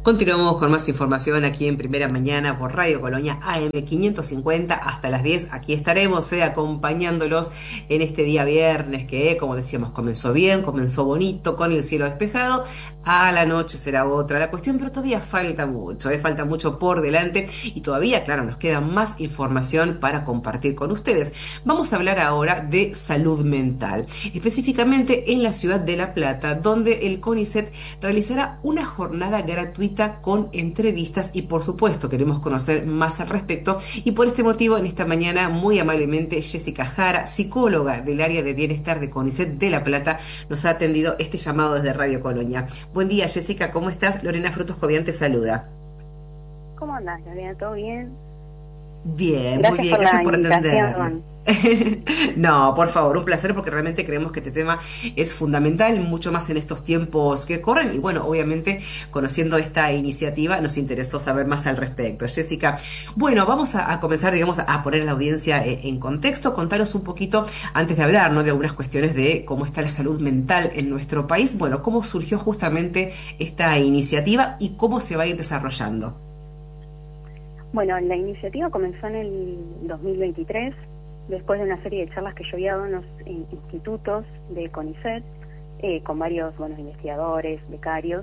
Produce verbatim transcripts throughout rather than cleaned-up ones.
Continuamos con más información aquí en Primera Mañana por Radio Colonia A M quinientos cincuenta hasta las diez. Aquí estaremos eh, acompañándolos en este día viernes que, como decíamos, comenzó bien, comenzó bonito, con el cielo despejado. A la noche será otra la cuestión, pero todavía falta mucho, eh, falta mucho por delante y todavía, claro, nos queda más información para compartir con ustedes. Vamos a hablar ahora de salud mental, específicamente en la ciudad de La Plata, donde el CONICET realizará una jornada gratuita con entrevistas y, por supuesto, queremos conocer más al respecto, y por este motivo en esta mañana muy amablemente Jessica Jara, psicóloga del área de bienestar de CONICET de La Plata, nos ha atendido este llamado desde Radio Colonia. Buen día, Jessica, ¿cómo estás? Lorena Frutos Jovián te saluda. ¿Cómo andás, Lorena? ¿Todo bien? Bien, muy Gracias bien, por gracias la por atender. invitación. No, por favor, un placer porque realmente creemos que este tema es fundamental, mucho más en estos tiempos que corren y bueno, obviamente conociendo esta iniciativa nos interesó saber más al respecto. Jessica, bueno, vamos a, a comenzar, digamos, a poner a la audiencia en, en contexto, contaros un poquito antes de hablar, ¿no?, de algunas cuestiones de cómo está la salud mental en nuestro país, bueno, cómo surgió justamente esta iniciativa y cómo se va a ir desarrollando. Bueno, la iniciativa comenzó en el dos mil veintitrés, después de una serie de charlas que yo había dado en los institutos de CONICET, eh, con varios buenos investigadores, becarios.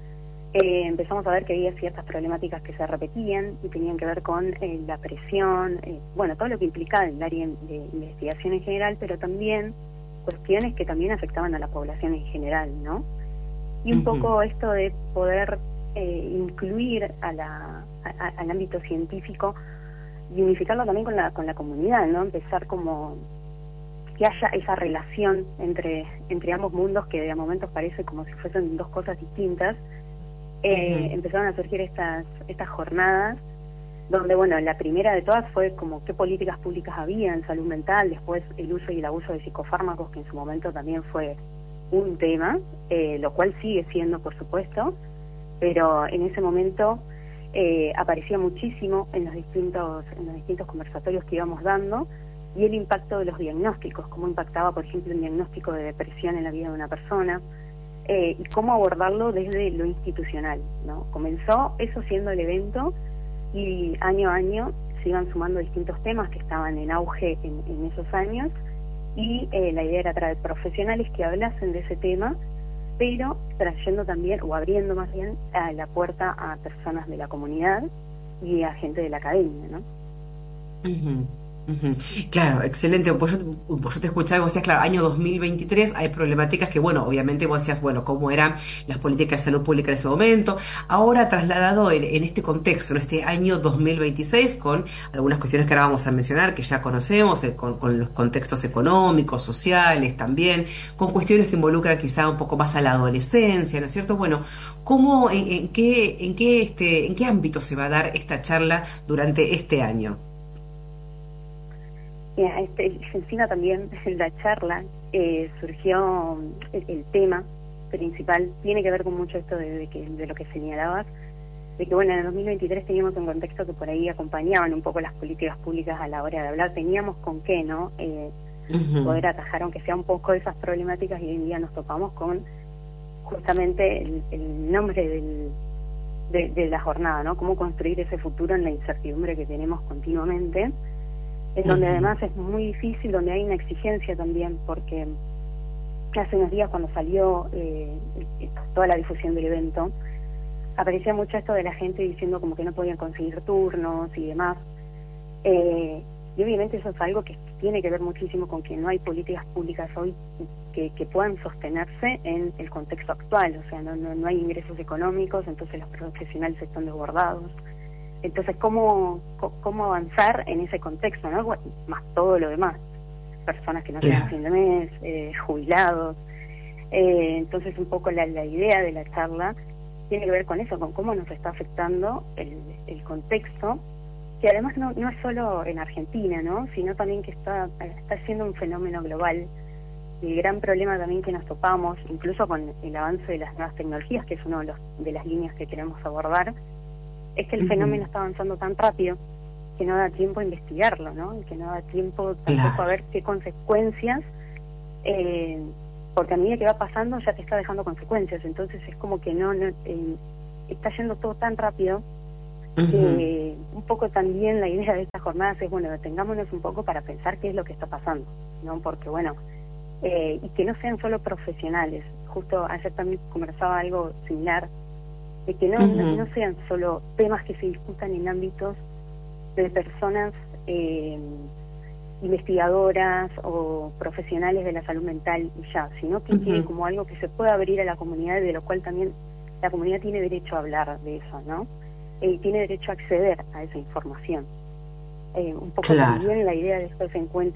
Eh, empezamos a ver que había ciertas problemáticas que se repetían y tenían que ver con eh, la presión, eh, bueno, todo lo que implicaba el área de investigación en general, pero también cuestiones que también afectaban a la población en general, ¿no? Y un uh-huh. poco esto de poder eh, incluir a la, a, al ámbito científico y unificarlo también con la con la comunidad, ¿no? Empezar como que haya esa relación entre entre ambos mundos que de momentos parece como si fuesen dos cosas distintas. Eh, uh-huh. Empezaron a surgir estas estas jornadas donde, bueno, la primera de todas fue como qué políticas públicas había en salud mental, después el uso y el abuso de psicofármacos, que en su momento también fue un tema, eh, lo cual sigue siendo, por supuesto, pero en ese momento eh, aparecía muchísimo en los distintos en los distintos conversatorios que íbamos dando, y el impacto de los diagnósticos, cómo impactaba, por ejemplo, un diagnóstico de depresión en la vida de una persona, eh, y cómo abordarlo desde lo institucional, ¿no? Comenzó eso siendo el evento, y año a año se iban sumando distintos temas que estaban en auge en, en esos años, y eh, la idea era traer profesionales que hablasen de ese tema, pero trayendo también, o abriendo más bien, a la puerta a personas de la comunidad y a gente de la academia, ¿no? Uh-huh. Uh-huh. Claro, excelente. Pues yo, pues yo te escuchaba y vos decías, claro, año dos mil veintitrés hay problemáticas que, bueno, obviamente vos decías, bueno, cómo eran las políticas de salud pública en ese momento. Ahora trasladado en, en este contexto, en este año dos mil veintiséis, con algunas cuestiones que ahora vamos a mencionar, que ya conocemos, eh, con, con los contextos económicos, sociales también, con cuestiones que involucran quizá un poco más a la adolescencia, ¿no es cierto? Bueno, ¿cómo, en, en qué, en qué, este, en qué ámbito se va a dar esta charla durante este año? Este, encima también la charla eh, surgió el, el tema principal, tiene que ver con mucho esto de, de, que, de lo que señalabas, de que bueno, en el dos mil veintitrés teníamos un contexto que por ahí acompañaban un poco las políticas públicas a la hora de hablar, teníamos con qué, ¿no? Eh, uh-huh. Poder atajar, aunque sea un poco esas problemáticas, y hoy en día nos topamos con justamente el, el nombre del, de, de la jornada, ¿no? Cómo construir ese futuro en la incertidumbre que tenemos continuamente, en donde además es muy difícil, donde hay una exigencia también, porque hace unos días cuando salió eh, toda la difusión del evento, aparecía mucho esto de la gente diciendo como que no podían conseguir turnos y demás, eh, y obviamente eso es algo que tiene que ver muchísimo con que no hay políticas públicas hoy que, que puedan sostenerse en el contexto actual, o sea, no, no, no hay ingresos económicos, entonces los profesionales están desbordados. Entonces, ¿cómo, cómo avanzar en ese contexto, ¿no? Más todo lo demás, personas que no tienen fin de mes, eh, jubilados. Eh, entonces, un poco la, la idea de la charla tiene que ver con eso, con cómo nos está afectando el, el contexto, que además no, no es solo en Argentina, ¿no? Sino también que está, está siendo un fenómeno global. Y el gran problema también que nos topamos, incluso con el avance de las nuevas tecnologías, que es una de, los, de las líneas que queremos abordar, es que el uh-huh. fenómeno está avanzando tan rápido que no da tiempo a investigarlo, ¿no? Y que no da tiempo tampoco claro. a ver qué consecuencias, eh, porque a medida que va pasando ya te está dejando consecuencias, entonces es como que no, no eh, está yendo todo tan rápido. Uh-huh. Eh, un poco también la idea de estas jornadas es, bueno, detengámonos un poco para pensar qué es lo que está pasando, ¿no? Porque, bueno, eh, y que no sean solo profesionales. Justo ayer también conversaba algo similar, de que no, uh-huh. no, no sean solo temas que se discutan en ámbitos de personas eh, investigadoras o profesionales de la salud mental y ya, sino que uh-huh. quede como algo que se pueda abrir a la comunidad y de lo cual también la comunidad tiene derecho a hablar de eso, ¿no? Eh, tiene derecho a acceder a esa información. Eh, un poco claro. También la idea de estos encuentros